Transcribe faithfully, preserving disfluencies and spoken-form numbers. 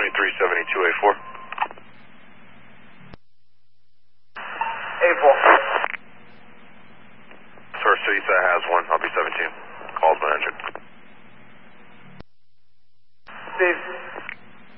twenty-three seventy-two A four. A four. Sir, Suiza has one. I'll be seventeen. Call's been entered. Steve.